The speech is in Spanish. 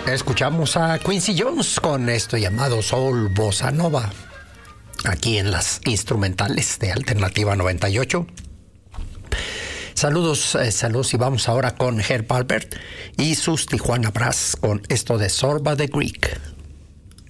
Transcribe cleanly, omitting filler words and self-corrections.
Escuchamos a Quincy Jones con esto llamado Soul Bossa Nova, aquí en las instrumentales de Alternativa 98. Saludos y vamos ahora con Herb Alpert y sus Tijuana Brass con esto de Sorba the Greek.